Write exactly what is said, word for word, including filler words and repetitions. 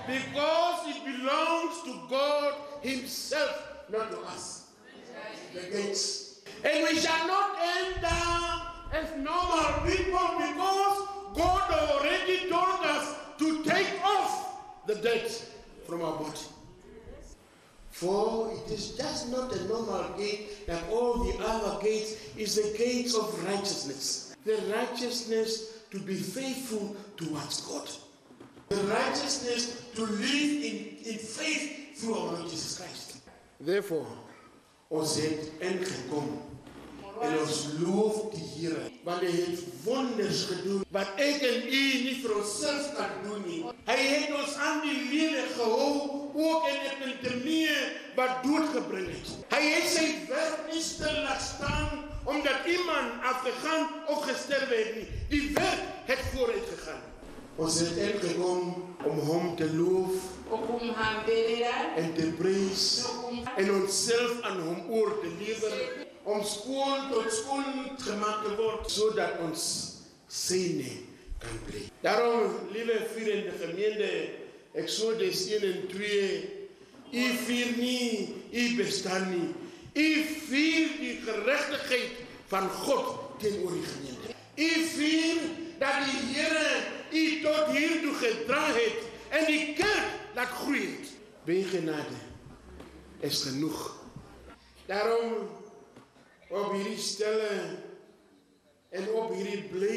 Because it belongs to God himself, not to us. The gates. And we shall not end down as normal people because God already told us to take off the debt from our body. For it is just not a normal gate like all the other gates. It's the gates of righteousness. The righteousness to be faithful towards God. The righteousness to live in, in faith through our Lord Jesus Christ. Therefore, ons het ingekom en ons loof die Here, want hy het wonders gedoen wat ek en u nie vir onsself kan doen nie. Hy het ons aan die lewe gehou, ook in 'n epidemie wat dood gebring het. Hy het sy werk nie stil laat staan omdat iemand afgegaan of gesterwe het nie. Die werk het vooruit gegaan. Ons het ingekom om hom te loof en te prys en onsself aan hom oor te lewer, om skoon tot skoon gemaak te word, sodat ons syne kan bly. Daarom, liewe vriende gemeente, Exodus een en twee, u vier nie, u bestaan nie. U vier die geregtigheid van God teenoor die gemeente. U vier dat die Here u tot hiertoe gedra het en die kerk laat groei het. By genade is genoeg. Daarom op hierdie stelle en op hierdie bly